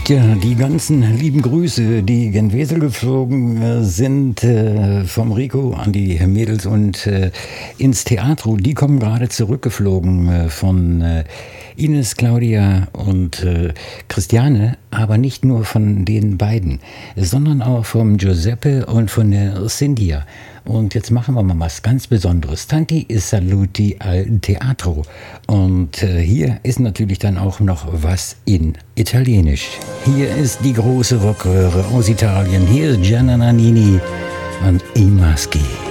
Ja, die ganzen lieben Grüße, die gen Wesel geflogen sind, vom Rico an die Mädels und ins Theatro, die kommen gerade zurückgeflogen von Ines, Claudia und Christiane, aber nicht nur von den beiden, sondern auch vom Giuseppe und von der Cynthia. Und jetzt machen wir mal was ganz Besonderes. Tanti saluti al teatro. Und hier ist natürlich dann auch noch was in Italienisch. Hier ist die große Rockröhre aus Italien. Hier ist Gianna Nannini und I Maschi.